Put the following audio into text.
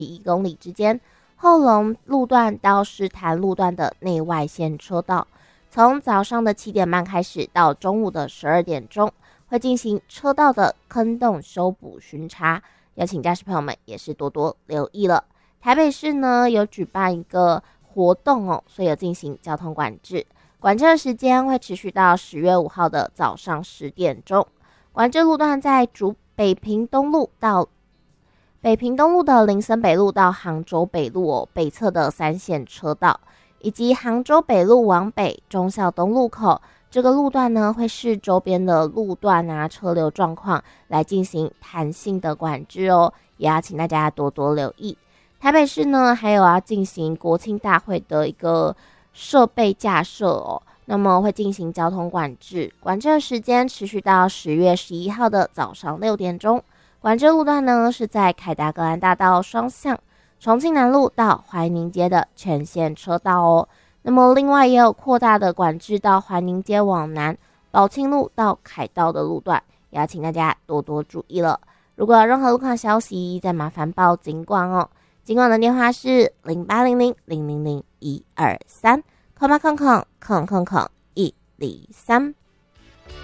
1公里之间，后龙路段到石潭路段的内外线车道，从早上的7点半开始到中午的12点钟，会进行车道的坑洞修补巡查，邀请驾驶朋友们也是多多留意了。台北市呢有举办一个活动哦，所以有进行交通管制，管制的时间会持续到10月5号的早上10点钟。管制路段在北平东路的林森北路到杭州北路哦，北侧的3线车道，以及杭州北路往北忠孝东路口这个路段呢，会视周边的路段车流状况来进行弹性的管制哦，也要请大家多多留意。台北市呢，还有要进行国庆大会的一个设备架设哦，那么会进行交通管制，管制的时间持续到10月11号的早上6点钟。管制路段呢是在凯达格兰大道双向、重庆南路到怀宁街的全线车道哦。那么另外也有扩大的管制到怀宁街往南、宝庆路到凯道的路段，也要请大家多多注意了。如果有任何路况消息，再麻烦报警管哦。警管的电话是0800000123，空123。